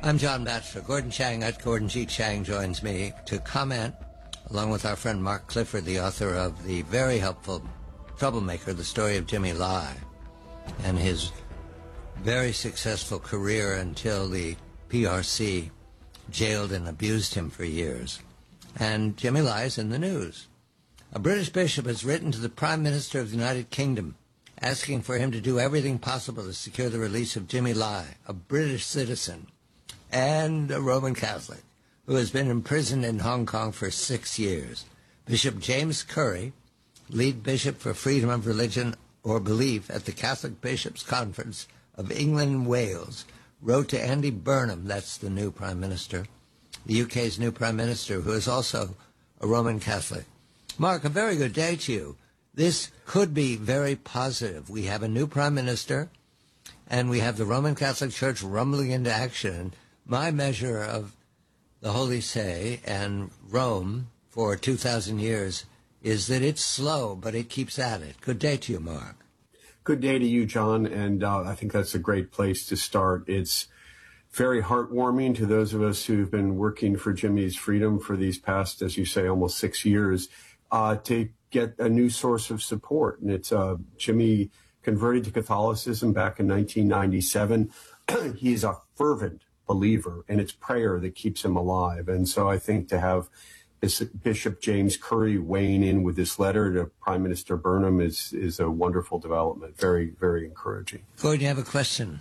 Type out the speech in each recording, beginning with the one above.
I'm John Batchelor. Gordon Chang at Gordon G. Chang joins me to comment, along with our friend Mark Clifford, the author of the very helpful Troublemaker, The Story of Jimmy Lai, and his very successful career until the PRC jailed and abused him for years. And Jimmy Lai is in the news. A British bishop has written to the Prime Minister of the United Kingdom asking for him to do everything possible to secure the release of Jimmy Lai, a British citizen and a Roman Catholic who has been imprisoned in Hong Kong for 6 years. Bishop James Curry, lead bishop for freedom of religion or belief at the Catholic Bishops' Conference of England and Wales, wrote to Andy Burnham, that's the new Prime Minister, the UK's new Prime Minister, who is also a Roman Catholic. Mark, a very good day to you. This could be very positive. We have a new Prime Minister, and we have the Roman Catholic Church rumbling into action. My measure of the Holy See and Rome for 2,000 years is that it's slow, but it keeps at it. Good day to you, Mark. Good day to you, John, and I think that's a great place to start. It's very heartwarming to those of us who've been working for Jimmy's freedom for these past, as you say, almost 6 years, to get a new source of support. And it's Jimmy converted to Catholicism back in 1997. He's a fervent believer, and it's prayer that keeps him alive. And so I think to have Bishop James Curry weighing in with this letter to Prime Minister Burnham is a wonderful development. Very, very encouraging. Gordon, you have a question?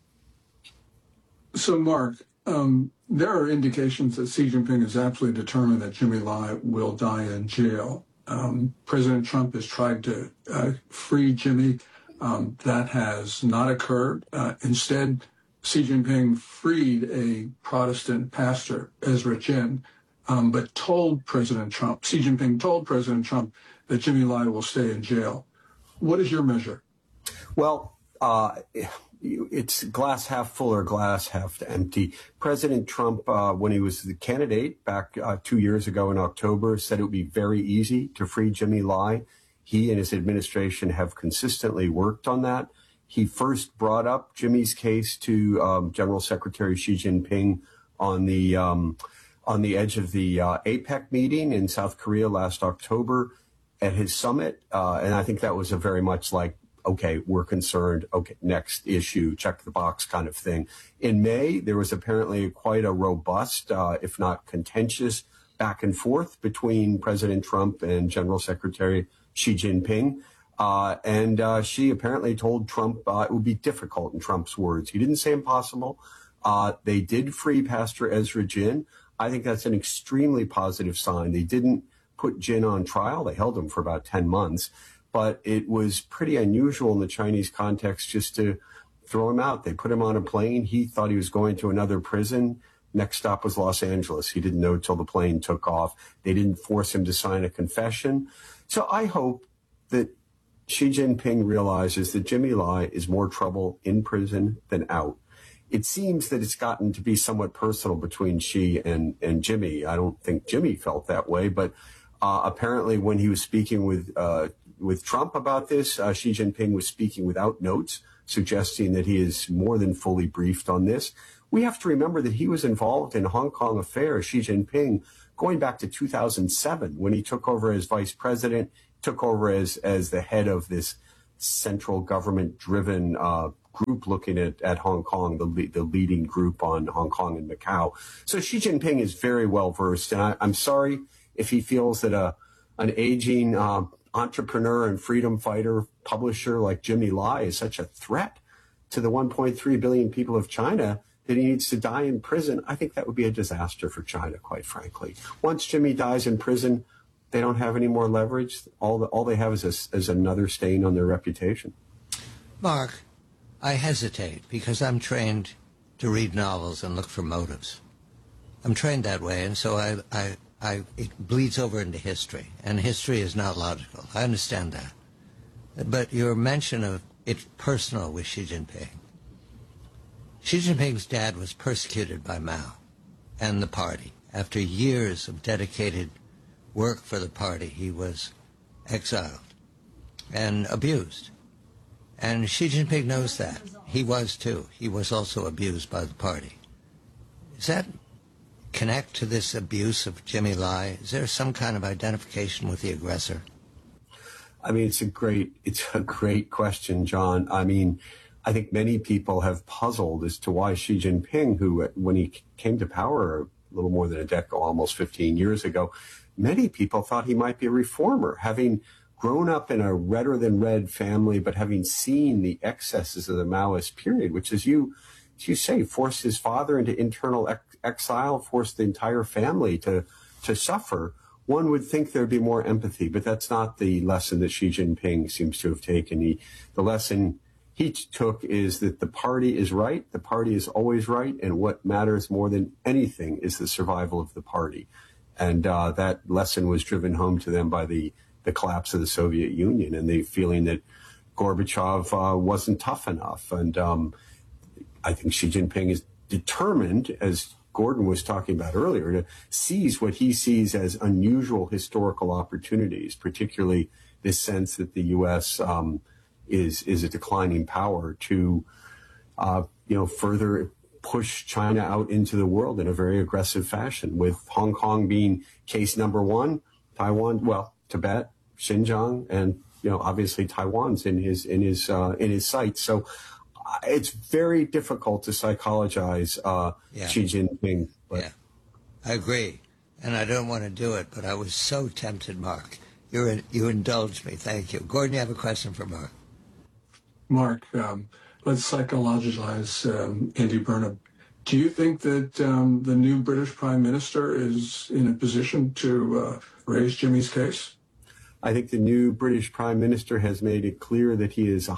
So, Mark, there are indications that Xi Jinping is absolutely determined that Jimmy Lai will die in jail. President Trump has tried to free Jimmy. That has not occurred. Instead, Xi Jinping freed a Protestant pastor, Ezra Jin, but Xi Jinping told President Trump that Jimmy Lai will stay in jail. What is your measure? Well, it's glass half full or glass half empty. President Trump, when he was the candidate back 2 years ago in October, said it would be very easy to free Jimmy Lai. He and his administration have consistently worked on that. He first brought up Jimmy's case to General Secretary Xi Jinping on the edge of the APEC meeting in South Korea last October at his summit. And I think that was a very much like, okay, we're concerned. Okay, next issue, check the box kind of thing. In May, there was apparently quite a robust, if not contentious, back and forth between President Trump and General Secretary Xi Jinping. And Xi apparently told Trump it would be difficult, in Trump's words. He didn't say impossible. They did free Pastor Ezra Jin. I think that's an extremely positive sign. They didn't put Jin on trial. They held him for about 10 months. But it was pretty unusual in the Chinese context just to throw him out. They put him on a plane. He thought he was going to another prison. Next stop was Los Angeles. He didn't know till the plane took off. They didn't force him to sign a confession. So I hope that Xi Jinping realizes that Jimmy Lai is more trouble in prison than out. It seems that it's gotten to be somewhat personal between Xi and Jimmy. I don't think Jimmy felt that way, but apparently when he was speaking with Trump about this, Xi Jinping was speaking without notes, suggesting that he is more than fully briefed on this. We have to remember that he was involved in Hong Kong affairs, Xi Jinping, going back to 2007 when he took over as vice president, took over as the head of this central government-driven group looking at Hong Kong, the leading group on Hong Kong and Macau. So Xi Jinping is very well versed, and I'm sorry if he feels that an aging entrepreneur and freedom fighter publisher like Jimmy Lai is such a threat to the 1.3 billion people of China that he needs to die in prison. I think that would be a disaster for China, quite frankly. Once Jimmy dies in prison, they don't have any more leverage. All they have is another stain on their reputation. Mark, I hesitate because I'm trained to read novels and look for motives. I'm trained that way, and so it bleeds over into history, and history is not logical. I understand that. But your mention of it's personal with Xi Jinping. Xi Jinping's dad was persecuted by Mao and the party. After years of dedicated work for the party, he was exiled and abused. And Xi Jinping knows that. He was too. He was also abused by the party. Does that connect to this abuse of Jimmy Lai? Is there some kind of identification with the aggressor? I mean, it's a great question, John. I mean, I think many people have puzzled as to why Xi Jinping, who, when he came to power a little more than a decade, almost 15 years ago, many people thought he might be a reformer, having grown up in a redder than red family, but having seen the excesses of the Maoist period, which, as you say, forced his father into internal exile, forced the entire family to suffer. One would think there'd be more empathy, but that's not the lesson that Xi Jinping seems to have taken. The lesson he took is that the party is right, the party is always right, and what matters more than anything is the survival of the party. And that lesson was driven home to them by the collapse of the Soviet Union and the feeling that Gorbachev wasn't tough enough. And I think Xi Jinping is determined, as Gordon was talking about earlier, to seize what he sees as unusual historical opportunities, particularly this sense that the U.S. is a declining power to, further push China out into the world in a very aggressive fashion, with Hong Kong being case number one, Taiwan, Tibet, Xinjiang, and obviously Taiwan's in his sights. So it's very difficult to psychologize Xi Jinping. Yeah, I agree, and I don't want to do it, but I was so tempted, Mark. You indulged me. Thank you. Gordon, you have a question for Mark. Mark, let's psychologize Andy Burnham. Do you think that the new British Prime Minister is in a position to raise Jimmy's case? I think the new British Prime Minister has made it clear that he is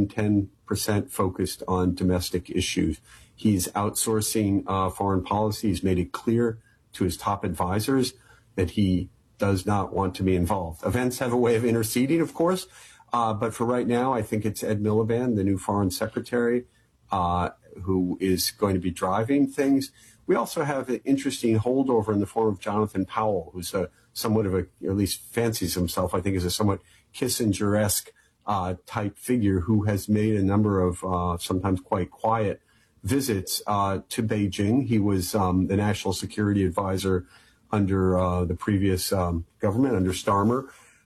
110% focused on domestic issues. He's outsourcing foreign policy. He's made it clear to his top advisors that he does not want to be involved. Events have a way of interceding, of course, but for right now, I think it's Ed Miliband, the new foreign secretary, who is going to be driving things. We also have an interesting holdover in the form of Jonathan Powell, who's somewhat of or at least fancies himself, I think, as a somewhat Kissinger-esque type figure who has made a number of sometimes quite quiet visits to Beijing. He was the national security advisor under the previous government, under Starmer,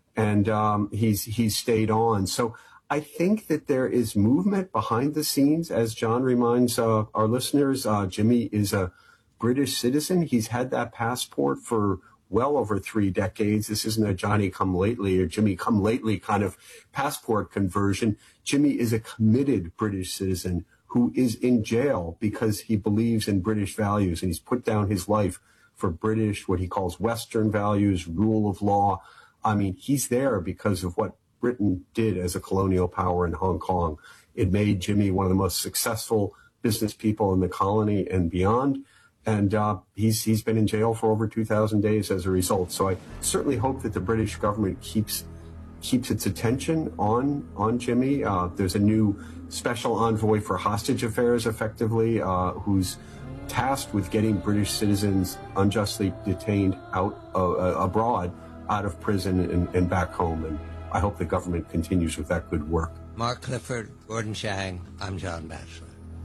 and he's stayed on. So I think that there is movement behind the scenes. As John reminds our listeners, Jimmy is a British citizen. He's had that passport for well over 3 decades. This isn't a Johnny come lately or Jimmy come lately kind of passport conversion. Jimmy is a committed British citizen who is in jail because he believes in British values, and he's put down his life for British, what he calls Western values, rule of law. I mean, he's there because of what Britain did as a colonial power in Hong Kong. It made Jimmy one of the most successful business people in the colony and beyond. And he's been in jail for over 2,000 days as a result. So I certainly hope that the British government keeps its attention on Jimmy. There's a new special envoy for hostage affairs, effectively, who's tasked with getting British citizens unjustly detained abroad, out of prison and back home. And I hope the government continues with that good work. Mark Clifford, Gordon Chang, I'm John Batchelor.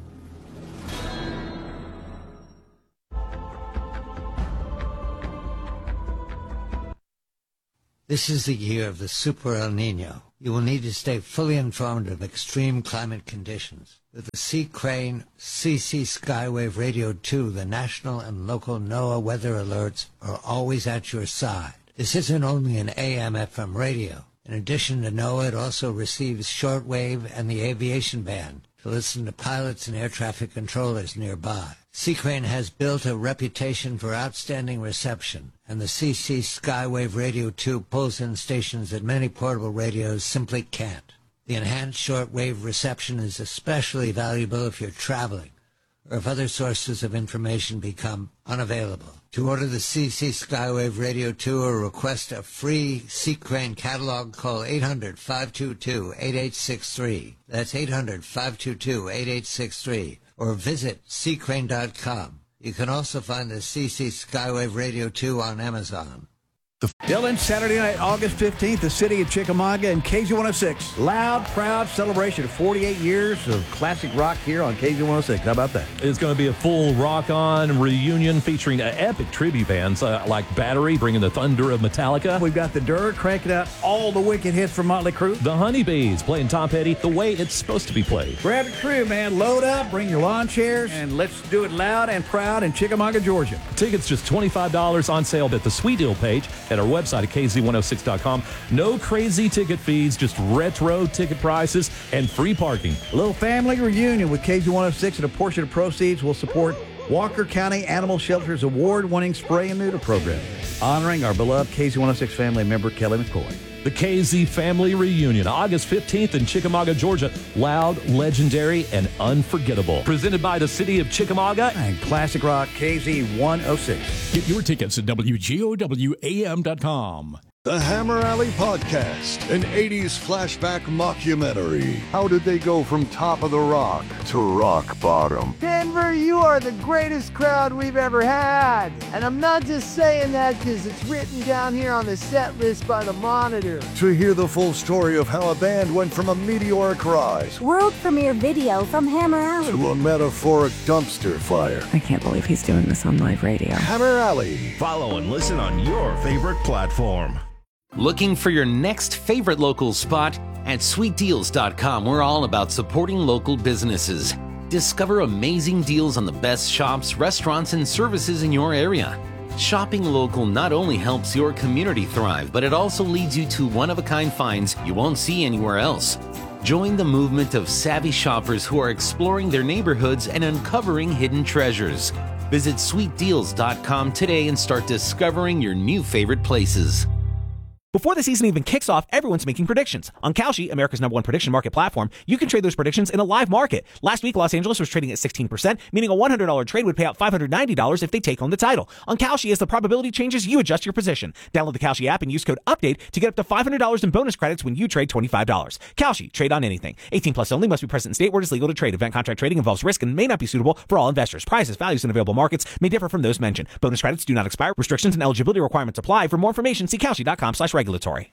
This is the year of the Super El Nino. You will need to stay fully informed of extreme climate conditions. With the Sea Crane CC Skywave Radio 2, the national and local NOAA weather alerts are always at your side. This isn't only an AM/FM radio. In addition to NOAA, it also receives shortwave and the aviation band to listen to pilots and air traffic controllers nearby. Sea Crane has built a reputation for outstanding reception, and the CC Skywave Radio 2 pulls in stations that many portable radios simply can't. The enhanced shortwave reception is especially valuable if you're traveling, or if other sources of information become unavailable. To order the CC Skywave Radio 2 or request a free Sea Crane catalog, call 800-522-8863. That's 800-522-8863. Or visit seacrane.com. You can also find the CC Skywave Radio 2 on Amazon. Dylan, Saturday night, August 15th, the city of Chickamauga and KZ106. Loud, proud celebration of 48 years of classic rock here on KZ106. How about that? It's going to be a full rock-on reunion featuring epic tribute bands like Battery, bringing the thunder of Metallica. We've got the Dirt cranking out all the wicked hits from Motley Crue. The Honeybees playing Tom Petty the way it's supposed to be played. Grab a crew, man. Load up, bring your lawn chairs, and let's do it loud and proud in Chickamauga, Georgia. Tickets just $25 on sale at the Sweet Deal page at our website at kz106.com. No crazy ticket fees, just retro ticket prices and free parking. A little family reunion with KZ106, and a portion of proceeds will support Walker County Animal Shelter's award-winning spray and neuter program, honoring our beloved KZ106 family member, Kelly McCoy. The KZ Family Reunion, August 15th in Chickamauga, Georgia. Loud, legendary, and unforgettable. Presented by the city of Chickamauga and Classic Rock KZ106. Get your tickets at WGOWAM.com. The Hammer Alley Podcast, an 80s flashback mockumentary. How did they go from top of the rock to rock bottom? Denver, you are the greatest crowd we've ever had. And I'm not just saying that because it's written down here on the set list by the Monitor. To hear the full story of how a band went from a meteoric rise, world premiere video from Hammer Alley, to a metaphoric dumpster fire. I can't believe he's doing this on live radio. Hammer Alley. Follow and listen on your favorite platform. Looking for your next favorite local spot? At sweetdeals.com, we're all about supporting local businesses. Discover amazing deals on the best shops, restaurants, and services in your area. Shopping local not only helps your community thrive, but it also leads you to one-of-a-kind finds you won't see anywhere else. Join the movement of savvy shoppers who are exploring their neighborhoods and uncovering hidden treasures. Visit sweetdeals.com today and start discovering your new favorite places. Before the season even kicks off, everyone's making predictions. On Kalshi, America's #1 prediction market platform, you can trade those predictions in a live market. Last week, Los Angeles was trading at 16%, meaning a $100 trade would pay out $590 if they take home the title. On Kalshi, as the probability changes, you adjust your position. Download the Kalshi app and use code UPDATE to get up to $500 in bonus credits when you trade $25. Kalshi, trade on anything. 18 plus only, must be present in state where it is legal to trade. Event contract trading involves risk and may not be suitable for all investors. Prices, values, and available markets may differ from those mentioned. Bonus credits do not expire. Restrictions and eligibility requirements apply. For more information, see kalshi.com/regulatory.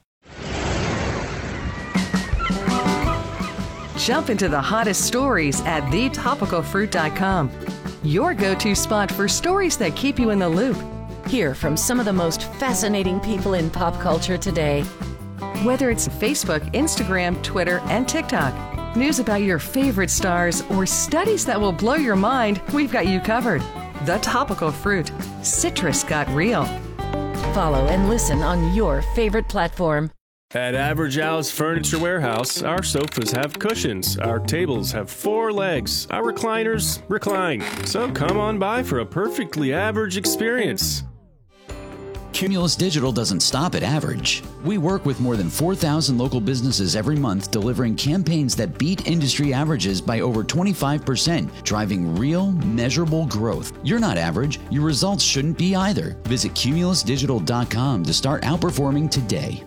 Jump into the hottest stories at thetopicalfruit.com. Your go-to spot for stories that keep you in the loop. Hear from some of the most fascinating people in pop culture today. Whether it's Facebook, Instagram, Twitter, and TikTok, news about your favorite stars, or studies that will blow your mind, we've got you covered. The Topical Fruit. Citrus got real. Follow and listen on your favorite platform. At Average Al's Furniture Warehouse, our sofas have cushions, our tables have 4 legs, our recliners recline. So come on by for a perfectly average experience. Cumulus Digital doesn't stop at average. We work with more than 4,000 local businesses every month, delivering campaigns that beat industry averages by over 25%, driving real, measurable growth. You're not average. Your results shouldn't be either. Visit cumulusdigital.com to start outperforming today.